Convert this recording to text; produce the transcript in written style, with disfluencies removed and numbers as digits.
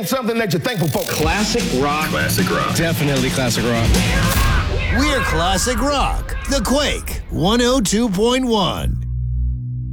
something that you're thankful for. Classic rock. Classic rock. Definitely classic rock. We're Classic Rock. The Quake 102.1.